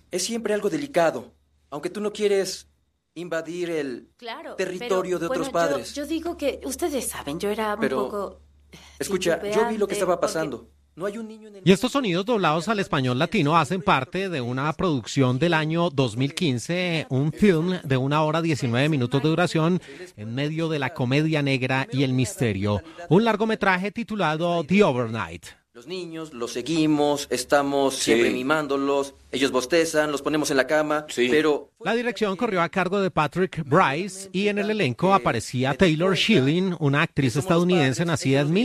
es siempre algo delicado, aunque tú no quieres invadir el territorio de otros padres. Yo digo que ustedes saben, yo era un poco... Escucha, yo vi lo que estaba pasando. No hay un niño en el... Y estos sonidos doblados al español latino hacen parte de una producción del año 2015, un film de 1 hora 19 minutos de duración en medio de la comedia negra y el misterio. Un largometraje titulado The Overnight. Los niños los seguimos, estamos siempre mimándolos, ellos bostezan, los ponemos en la cama, pero... La dirección corrió a cargo de Patrick Brice y en el elenco aparecía Taylor Schilling, una actriz estadounidense nacida en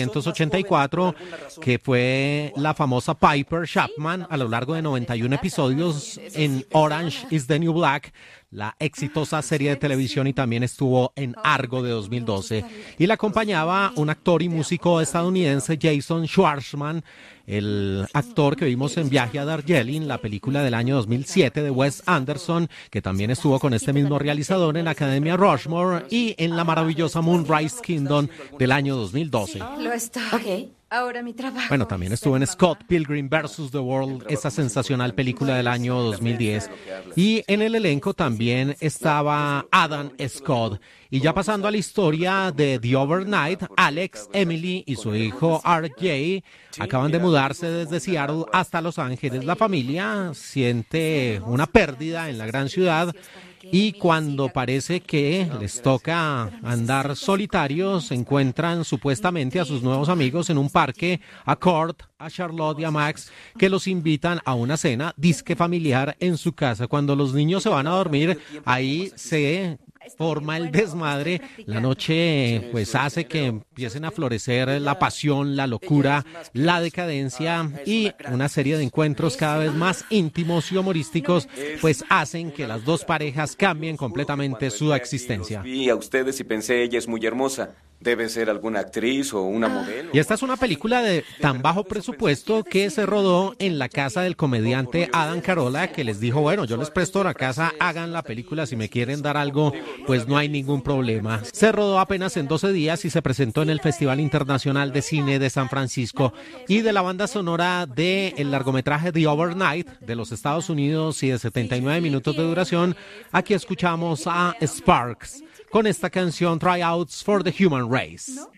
1984, que fue la famosa Piper Chapman a lo largo de 91 episodios en Orange is the New Black, la exitosa serie de televisión, y también estuvo en Argo de 2012. Y la acompañaba un actor y músico estadounidense, Jason Schwartzman, el actor que vimos en Viaje a Darjeeling, la película del año 2007 de Wes Anderson, que también estuvo con este mismo realizador en Academia Rushmore y en la maravillosa Moonrise Kingdom del año 2012. Lo está. Ahora mi trabajo. Bueno, también estuvo en Scott Pilgrim vs. The World, esa sensacional película del año 2010. Y en el elenco también estaba Adam Scott. Y ya pasando a la historia de The Overnight, Alex, Emily y su hijo RJ acaban de mudarse desde Seattle hasta Los Ángeles. La familia siente una pérdida en la gran ciudad y cuando parece que les toca andar solitarios, encuentran supuestamente a sus nuevos amigos en un parque, a Kurt, a Charlotte y a Max, que los invitan a una cena disque familiar en su casa. Cuando los niños se van a dormir, ahí se forma el desmadre. La noche pues hace que empiecen a florecer la pasión, la locura, la decadencia, y una serie de encuentros cada vez más íntimos y humorísticos pues hacen que las dos parejas cambien completamente su existencia. Vi a ustedes y pensé, ella es muy hermosa. Debe ser alguna actriz o una modelo. Y esta es una película de tan bajo presupuesto que se rodó en la casa del comediante Adam Carolla, que les dijo, bueno, yo les presto la casa, hagan la película, si me quieren dar algo, pues no hay ningún problema. Se rodó apenas en 12 días y se presentó en el Festival Internacional de Cine de San Francisco. Y de la banda sonora del largometraje The Overnight de los Estados Unidos y de 79 minutos de duración, aquí escuchamos a Sparks con esta canción Tryouts for the Human Race.